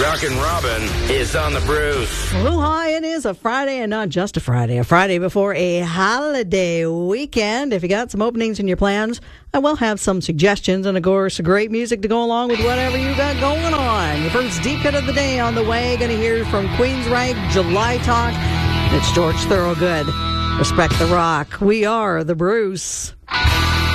Rockin' Robin is on the Bruce. Well, hi, it is a Friday, and not just a Friday before a holiday weekend. If you got some openings in your plans, I will have some suggestions and, of course, great music to go along with whatever you got going on. Your first deep hit of the day on the way. Going to hear from Queensryche, July Talk. It's George Thorogood. Respect the rock. We are the Bruce.